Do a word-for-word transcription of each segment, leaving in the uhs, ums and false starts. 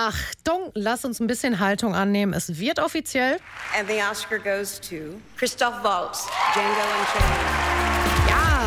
Achtung, lass uns ein bisschen Haltung annehmen. Es wird offiziell. And the Oscar goes to Christoph Waltz, Django Unchained. Ja,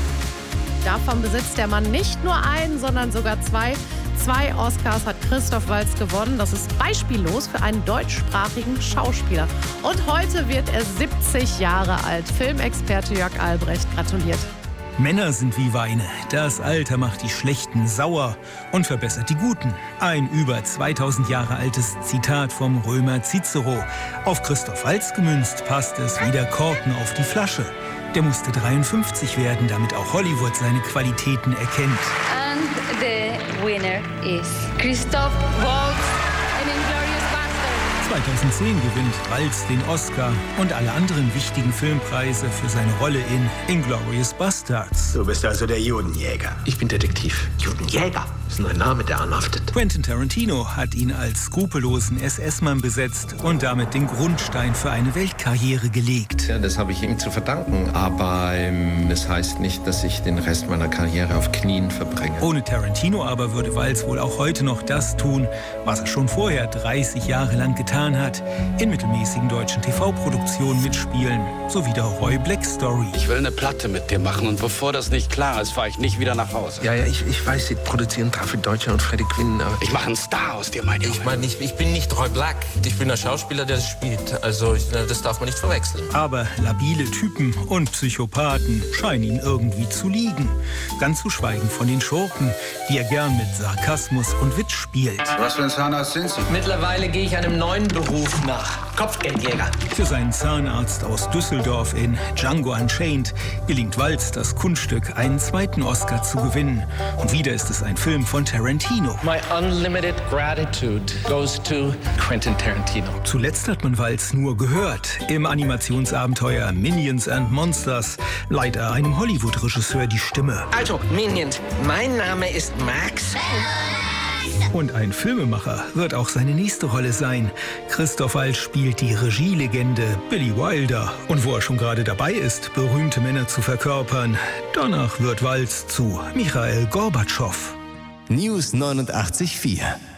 davon besitzt der Mann nicht nur einen, sondern sogar zwei. Zwei Oscars hat Christoph Waltz gewonnen. Das ist beispiellos für einen deutschsprachigen Schauspieler. Und heute wird er siebzig Jahre alt. Filmexperte Jörg Albrecht gratuliert. Männer sind wie Weine. Das Alter macht die Schlechten sauer und verbessert die Guten. Ein über zweitausend Jahre altes Zitat vom Römer Cicero. Auf Christoph Waltz gemünzt passt es wie der Korken auf die Flasche. Der musste dreiundfünfzig werden, damit auch Hollywood seine Qualitäten erkennt. And the winner is Christoph Waltz in Inglourious Basterds. zweitausendzehn gewinnt Waltz den Oscar und alle anderen wichtigen Filmpreise für seine Rolle in Inglourious Basterds. Du bist also der Judenjäger. Ich bin Detektiv. Judenjäger? Das ist ein Name, der anhaftet. Quentin Tarantino hat ihn als skrupellosen S S-Mann besetzt und damit den Grundstein für eine Weltkarriere gelegt. Ja, das habe ich ihm zu verdanken. Aber ähm, das heißt nicht, dass ich den Rest meiner Karriere auf Knien verbringe. Ohne Tarantino aber würde Waltz wohl auch heute noch das tun, was er schon vorher dreißig Jahre lang getan hat. In mittelmäßigen deutschen T V-Produktionen mitspielen, so wie der Roy Black Story. Ich will eine Platte mit dir machen und bevor das nicht klar ist, fahre ich nicht wieder nach Hause. Ja, ja, ich, ich weiß, Sie produzieren David Deutscher und Freddie Quinn. Aber Ich mache einen Star aus dir, mein Junge. Ich meine, ich, ich bin nicht Roy Black. Ich bin der Schauspieler, der es spielt. Also ich, das darf man nicht verwechseln. Aber labile Typen und Psychopathen scheinen ihn irgendwie zu liegen. Ganz zu schweigen von den Schurken, die er gern mit Sarkasmus und Witz spielt. Was für ein Zahnarzt sind Sie? Mittlerweile gehe ich einem neuen Beruf nach. Kopfgeldjäger. Für seinen Zahnarzt aus Düsseldorf in Django Unchained gelingt Waltz das Kunststück, einen zweiten Oscar zu gewinnen. Und wieder ist es ein Film von Tarantino. My unlimited gratitude goes to Quentin Tarantino. Zuletzt hat man Waltz nur gehört. Im Animationsabenteuer Minions and Monsters leiht er einem Hollywood-Regisseur die Stimme. Also, Minions, mein Name ist Max. Und ein Filmemacher wird auch seine nächste Rolle sein. Christoph Waltz spielt die Regielegende Billy Wilder. Und wo er schon gerade dabei ist, berühmte Männer zu verkörpern, danach wird Waltz zu Michail Gorbatschow. News neunundachtzig Komma vier